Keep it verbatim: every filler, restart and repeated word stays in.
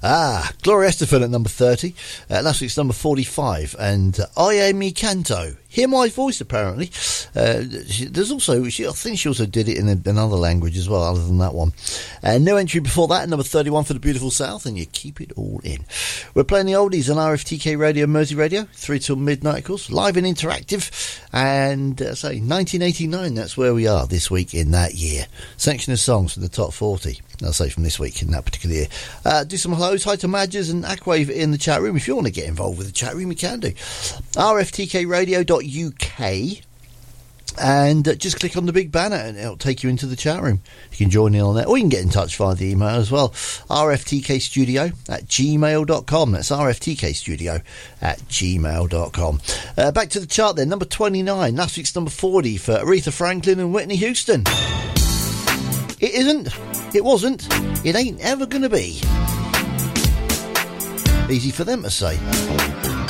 Ah, Gloria Estefan at number thirty. Uh, last week's number forty-five. And uh, I Am Mi Canto. Hear My Voice, apparently. Uh, she, there's also, she, I think she also did it in a, another language as well, other than that one. Uh, no entry before that, number thirty-one for The Beautiful South, and you keep it all in. We're playing the oldies on R F T K Radio, Mersey Radio, three till midnight, of course, live and interactive. And uh, say, nineteen eighty-nine, that's where we are this week in that year. Section of songs from the top forty. I'll say from this week in that particular year. Uh, do some hellos. Hi to Madgers and Aquave in the chat room. If you want to get involved with the chat room, you can do. R F T K radio dot U K, and uh, just click on the big banner and it'll take you into the chat room. You can join in on that, or you can get in touch via the email as well. R F T K studio at gmail dot com. That's R F T K studio at gmail dot com. Uh, back to the chart then. Number twenty-nine. Last week's number forty for Aretha Franklin and Whitney Houston. It isn't. It wasn't. It ain't ever gonna be. Easy for them to say.